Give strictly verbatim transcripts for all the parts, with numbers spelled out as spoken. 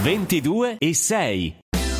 ventidue e sei.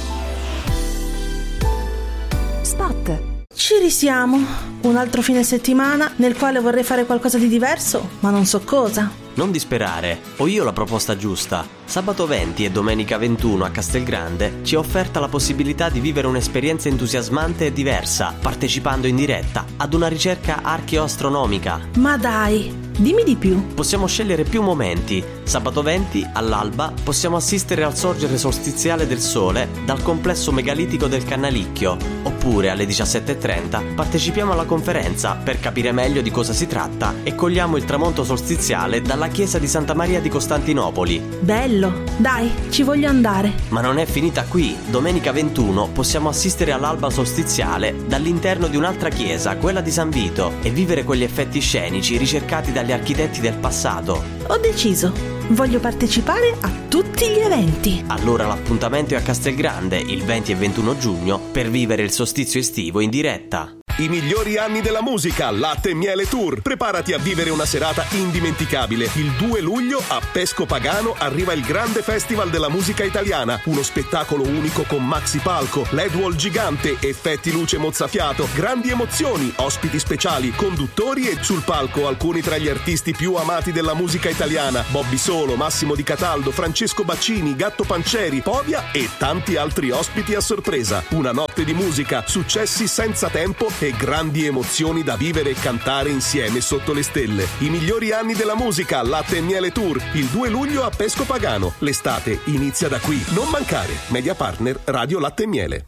Spot. Ci risiamo. Un altro fine settimana nel quale vorrei fare qualcosa di diverso, ma non so cosa. Non disperare, ho io la proposta giusta. Sabato venti e domenica ventuno a Castelgrande ci è offerta la possibilità di vivere un'esperienza entusiasmante e diversa, partecipando in diretta ad una ricerca archeoastronomica. Ma dai, dimmi di più. Possiamo scegliere più momenti. Sabato venti, all'alba, possiamo assistere al sorgere solstiziale del sole dal complesso megalitico del Cannalicchio. Oppure alle diciassette e trenta partecipiamo alla conferenza per capire meglio di cosa si tratta e cogliamo il tramonto solstiziale dalla chiesa di Santa Maria di Costantinopoli. Bello, dai, ci voglio andare. Ma non è finita qui. Domenica ventuno possiamo assistere all'alba solstiziale dall'interno di un'altra chiesa, quella di San Vito, e vivere quegli effetti scenici ricercati dagli architetti del passato. Ho deciso, voglio partecipare a tutti gli eventi. Allora l'appuntamento è a Castelgrande il venti e ventuno giugno per vivere il solstizio estivo in diretta. I migliori anni della musica, Latte e Miele Tour. Preparati a vivere una serata indimenticabile. Il due luglio a Pesco Pagano arriva il grande festival della musica italiana. Uno spettacolo unico con maxi palco, L E D wall gigante, effetti luce mozzafiato, grandi emozioni, ospiti speciali, conduttori e sul palco alcuni tra gli artisti più amati della musica italiana: Bobby Solo, Massimo Di Cataldo, Francesco Baccini, Gatto Pancieri, Povia e tanti altri ospiti a sorpresa. Una notte di musica, successi senza tempo e grandi emozioni da vivere e cantare insieme sotto le stelle. I migliori anni della musica, Latte e Miele Tour, il due luglio a Pesco Pagano. L'estate inizia da qui. Non mancare. Media partner Radio Latte e Miele.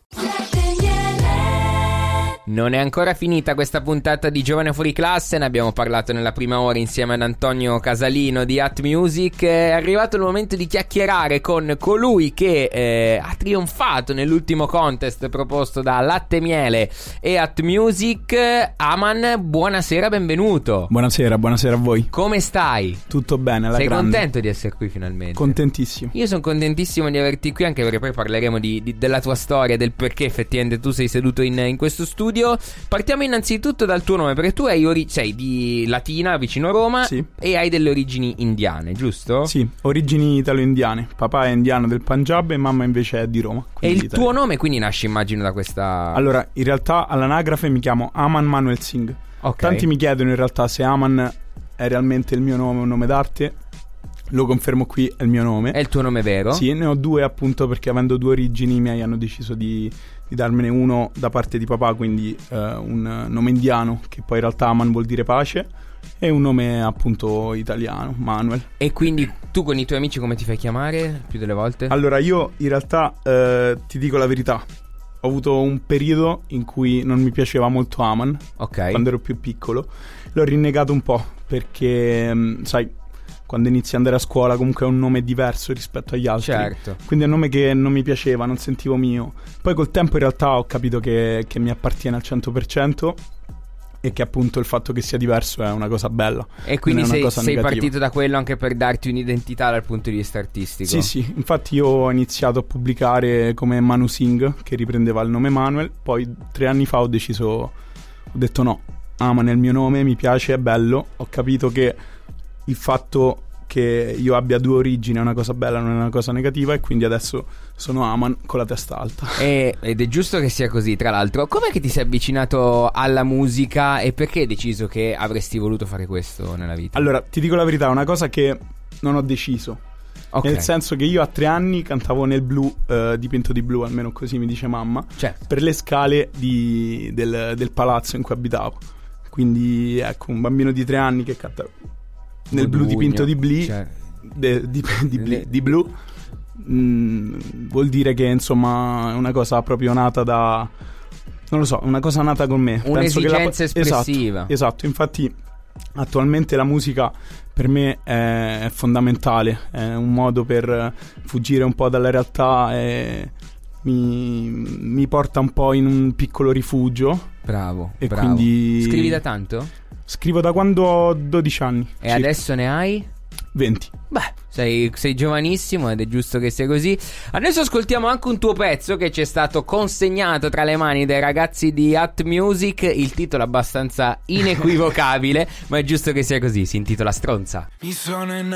Non è ancora finita questa puntata di Giovane Fuori Classe, ne abbiamo parlato nella prima ora insieme ad Antonio Casalino di At Music. È arrivato il momento di chiacchierare con colui che eh, ha trionfato nell'ultimo contest proposto da Latte Miele e At Music. Aman, buonasera, benvenuto. Buonasera, buonasera a voi. Come stai? Tutto bene, alla Sei grande. contento di essere qui finalmente? Contentissimo. Io sono contentissimo di averti qui, anche perché poi parleremo di, di, della tua storia, del perché effettivamente tu sei seduto in, in questo studio. Partiamo innanzitutto dal tuo nome, perché tu hai ori- sei di Latina, vicino Roma, sì, e hai delle origini indiane, giusto? Sì, origini italo-indiane. Papà è indiano del Punjab e mamma invece è di Roma. E il italiano. tuo nome quindi nasce, immagino, da questa... Allora, in realtà all'anagrafe mi chiamo Aman Manuel Singh. Ok. Tanti mi chiedono in realtà se Aman è realmente il mio nome, un nome d'arte. Lo confermo qui, è il mio nome. È il tuo nome vero? Sì, ne ho due appunto perché avendo due origini i miei hanno deciso di, di darmene uno da parte di papà, quindi eh, un nome indiano che poi in realtà Aman vuol dire pace, e un nome appunto italiano, Manuel. E quindi tu con i tuoi amici come ti fai chiamare più delle volte? Allora io in realtà eh, ti dico la verità, ho avuto un periodo in cui non mi piaceva molto Aman, ok, quando ero più piccolo. L'ho rinnegato un po' perché mh, sai, quando inizi ad andare a scuola comunque è un nome diverso rispetto agli altri. Certo. Quindi è un nome che non mi piaceva, non sentivo mio. Poi col tempo in realtà ho capito che, che mi appartiene al cento per cento e che appunto il fatto che sia diverso è una cosa bella. E quindi non è una sei, cosa sei negativa. partito da quello anche per darti un'identità dal punto di vista artistico? Sì, sì, infatti io ho iniziato a pubblicare come Manu Singh, che riprendeva il nome Manuel. Poi tre anni fa ho deciso, ho detto no, Aman è il mio nome, mi piace, è bello. Ho capito che il fatto che io abbia due origini è una cosa bella, non è una cosa negativa, e quindi adesso sono Aman con la testa alta. E, ed è giusto che sia così. Tra l'altro, com'è che ti sei avvicinato alla musica e perché hai deciso che avresti voluto fare questo nella vita? Allora, ti dico la verità, è una cosa che non ho deciso. Okay. Nel senso che io a tre anni cantavo nel blu, eh, dipinto di blu, almeno così mi dice mamma, certo, per le scale di, del, del palazzo in cui abitavo. Quindi ecco, un bambino di tre anni che canta nel blu dipinto di, bli, cioè... de, di, di, bli, di blu, mm, vuol dire che insomma è una cosa proprio nata da, non lo so, una cosa nata con me. Un'esigenza Penso che la, espressiva. Esatto, esatto, infatti attualmente la musica per me è, è fondamentale, è un modo per fuggire un po' dalla realtà e mi, mi porta un po' in un piccolo rifugio. Bravo, e bravo. Quindi scrivi da tanto? Scrivo da quando ho dodici anni. E circa. adesso ne hai? venti. Beh, sei, sei giovanissimo ed è giusto che sia così. Adesso ascoltiamo anche un tuo pezzo che ci è stato consegnato tra le mani dai ragazzi di At Music. Il titolo è abbastanza inequivocabile, ma è giusto che sia così. Si intitola Stronza. Mi sono